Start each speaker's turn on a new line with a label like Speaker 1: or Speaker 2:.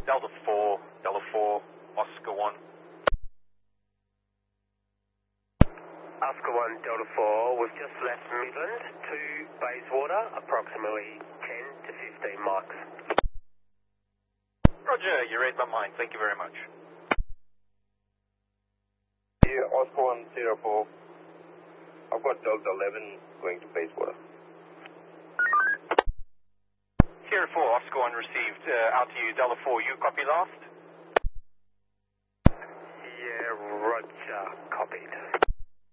Speaker 1: Delta 4, Oscar 1.
Speaker 2: Oscar 1, Delta 4, we've just left Midland to Bayswater, approximately 10 to 15 miles.
Speaker 1: Roger, you read my mind. Thank you very much.
Speaker 3: Yeah, Oscar 104. I've got Delta 11 going to Bayswater.
Speaker 1: Sierra 4, Oscar 1 received. Out to you, Delta 4. You copy last?
Speaker 2: Yeah, Roger, copied.